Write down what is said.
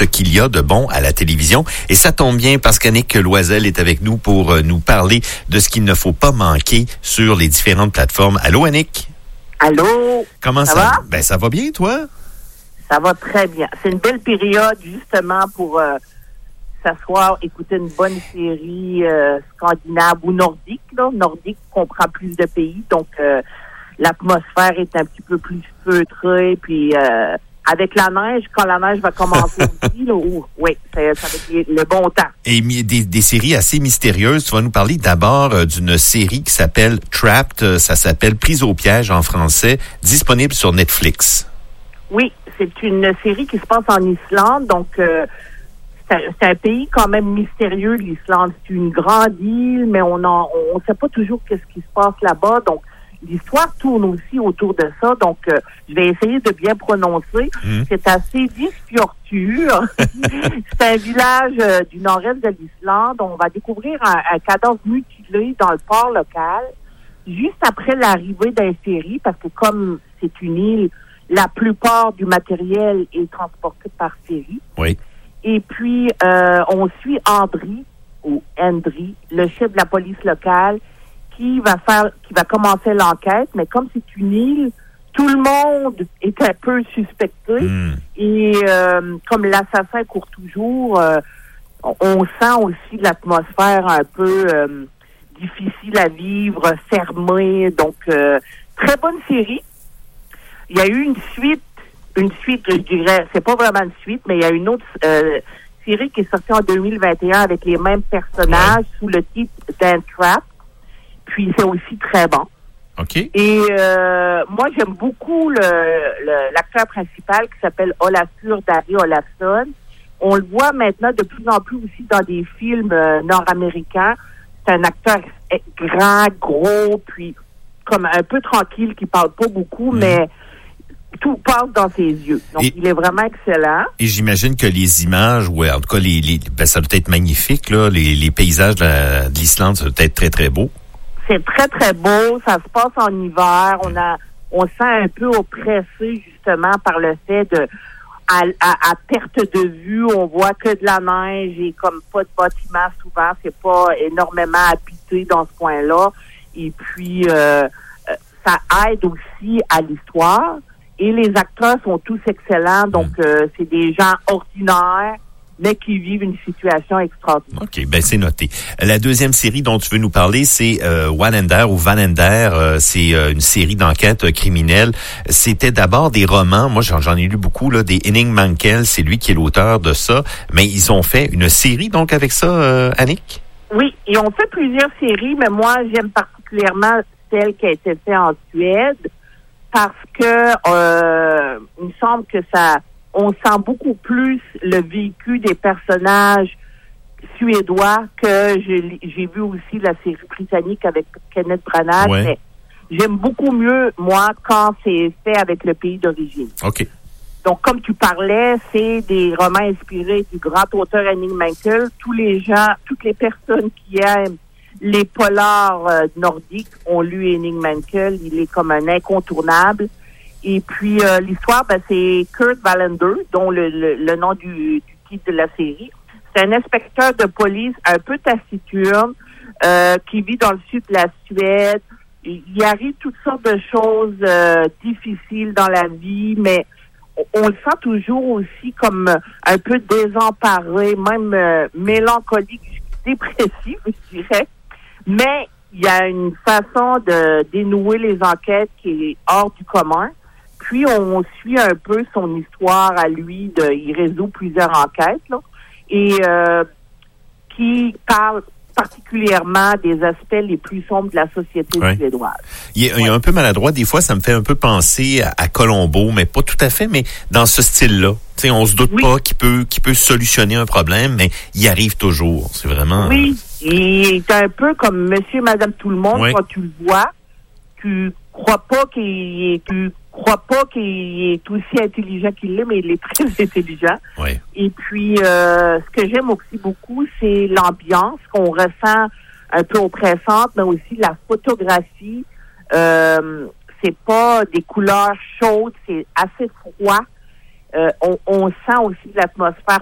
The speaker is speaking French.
ce qu'il y a de bon à la télévision. Et ça tombe bien parce qu'Annick Loisel est avec nous pour nous parler de ce qu'il ne faut pas manquer sur les différentes plateformes. Allô, Annick? Allô? Comment ça va? Ben, ça va bien, toi? Ça va très bien. C'est une belle période, justement, pour s'asseoir, écouter une bonne série scandinave ou nordique. Là. Nordique comprend plus de pays, donc l'atmosphère est un petit peu plus feutrée, puis avec la neige, quand la neige va commencer aussi, là, oui, ça va être le bon temps. Et des séries assez mystérieuses. Tu vas nous parler d'abord d'une série qui s'appelle Trapped. Ça s'appelle Prise au piège en français, disponible sur Netflix. Oui, c'est une série qui se passe en Islande, donc c'est un pays quand même mystérieux, l'Islande. C'est une grande île, mais on sait pas toujours qu'est-ce qui se passe là-bas, donc l'histoire tourne aussi autour de ça, donc je vais essayer de bien prononcer. C'est assez Disfjordur. C'est un village du nord-est de l'Islande. On va découvrir un cadavre mutilé dans le port local, juste après l'arrivée d'un ferry, parce que comme c'est une île, la plupart du matériel est transporté par ferry. Oui. Et puis, on suit Andri, le chef de la police locale, qui va commencer l'enquête, mais comme c'est une île, tout le monde est un peu suspecté. Et comme l'assassin court toujours, on sent aussi l'atmosphère un peu difficile à vivre, fermée. Donc, très bonne série. Il y a eu une suite, je dirais, c'est pas vraiment une suite, mais il y a une autre série qui est sortie en 2021 avec les mêmes personnages sous le titre d'Entrap. Puis c'est aussi très bon. OK. Et moi, j'aime beaucoup l'acteur principal qui s'appelle Olafur Darri Olafsson. On le voit maintenant de plus en plus aussi dans des films nord-américains. C'est un acteur grand, gros, puis comme un peu tranquille, qui parle pas beaucoup, mais tout passe dans ses yeux. Donc, il est vraiment excellent. Et j'imagine que les images, ou en tout cas, ça doit être magnifique, là, les paysages de l'Islande, ça doit être très, très beau. C'est très, très beau. Ça se passe en hiver. On sent un peu oppressé, justement, par le fait à perte de vue, on voit que de la neige et comme pas de bâtiments souvent. C'est pas énormément habité dans ce coin-là. Et puis, ça aide aussi à l'histoire. Et les acteurs sont tous excellents. Donc, c'est des gens ordinaires, mais qui vivent une situation extraordinaire. OK, ben c'est noté. La deuxième série dont tu veux nous parler, c'est Wallander ou Wallander. C'est une série d'enquête criminelle. C'était d'abord des romans. Moi, j'en ai lu beaucoup, là, des Henning Mankell. C'est lui qui est l'auteur de ça. Mais ils ont fait une série, donc, avec ça, Annick? Oui, ils ont fait plusieurs séries, mais moi, j'aime particulièrement celle qui a été faite en Suède parce que il me semble que on sent beaucoup plus le vécu des personnages suédois que j'ai vu aussi la série britannique avec Kenneth Branagh. Ouais. Mais j'aime beaucoup mieux, moi, quand c'est fait avec le pays d'origine. OK. Donc, comme tu parlais, c'est des romans inspirés du grand auteur Henning Mankell. Toutes les personnes qui aiment les polars nordiques ont lu Henning Mankell. Il est comme un incontournable. Et puis, l'histoire, c'est Kurt Wallander, dont le nom du titre de la série. C'est un inspecteur de police un peu taciturne qui vit dans le sud de la Suède. Il arrive toutes sortes de choses difficiles dans la vie, mais on le sent toujours aussi comme un peu désemparé, même mélancolique, dépressif, je dirais. Mais il y a une façon de dénouer les enquêtes qui est hors du commun. Puis, on suit un peu son histoire à lui. Il résout plusieurs enquêtes, là, et qui parle particulièrement des aspects les plus sombres de la société suédoise. Il est un peu maladroit. Des fois, ça me fait un peu penser à Colombo, mais pas tout à fait, mais dans ce style-là. Tu sais, on se doute pas qu'il peut solutionner un problème, mais il arrive toujours. C'est vraiment... Oui, il est un peu comme Monsieur et Madame Tout-le-Monde. Quand tu le vois, tu crois pas qu'il est aussi intelligent qu'il l'est, mais il est très intelligent. Oui. Et puis, ce que j'aime aussi beaucoup, c'est l'ambiance qu'on ressent un peu oppressante, mais aussi la photographie. C'est pas des couleurs chaudes, c'est assez froid. On sent aussi l'atmosphère